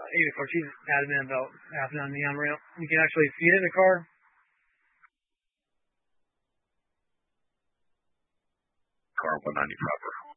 she's adamant about happening on the on-ramp. You can actually see it in the car. Car 190 proper.